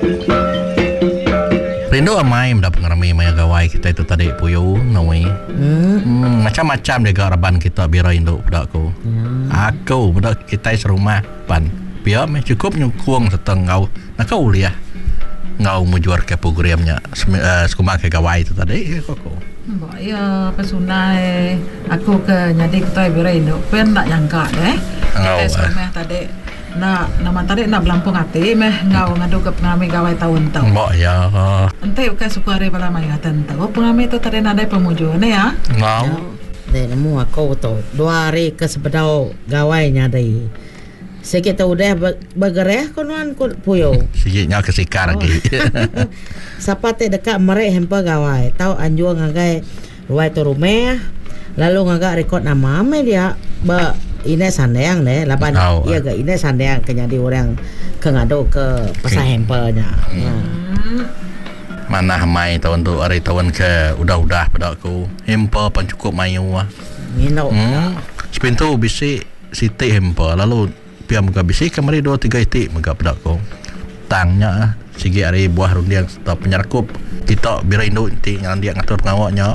Rindu amai mendapat ngerami maya gawai kita itu tadi puyo nawi. Macam-macam dia garaban kita biar Rindu pada aku. Aku pada kita serumah pan. Biar cukup nyukung seteng ngau. Nak kau liah. Ngau mujuar ke programnya sekumah ke gawai itu tadi koko. Ya pesunai aku ke nyadi kita biar Rindu. Pen tak nyangka deh. Kita serumah tadi. Nama tadi nak belampung hati meh ngau ngadu ke pengami gawai tahun tau. Mbak ya. Ente uka suka hari pada mai ngatan tau. Pengami tu tadi nadai pemujuan ya. Ngau. Deh nemu aku tu 2 hari ke sebedau gawainya dai. Sikit tu udah bergereh konuan puyo. Sikitnya kesikar lagi. Siapa te dekat merek hempa gawai. Tahu anjur ngagai ruai tu rumah. Lalu ngagak rekod nama me dia ba ine sandeang deh lapan iya ke ine sandeang ke jadi orang ke ngado ke pasar hempanya. Mana mai tahun tu hari tahun ke udah pada aku hempa pan cukup mayu ah. Mino. Sepintu bisi siti hempa lalu piam muka bisi kemari 2-3 itik muka pada aku. Tangnya sigi hari buah rundiang serta penyerkup kita biar Indo inti yang dia ngatur pengawaknya